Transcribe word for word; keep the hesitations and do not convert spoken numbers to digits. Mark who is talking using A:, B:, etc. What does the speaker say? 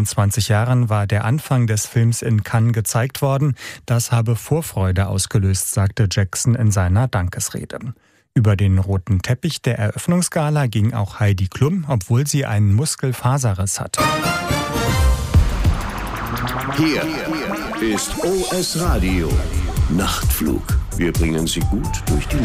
A: fünfundzwanzig Jahren war der Anfang des Films in Cannes gezeigt worden. Das habe Vorfreude ausgelöst, sagte Jackson in seiner Dankesrede. Über den roten Teppich der Eröffnungsgala ging auch Heidi Klum, obwohl sie einen Muskelfaserriss hatte.
B: Hier ist O S Radio Nachtflug. Wir bringen Sie gut durch die Nacht.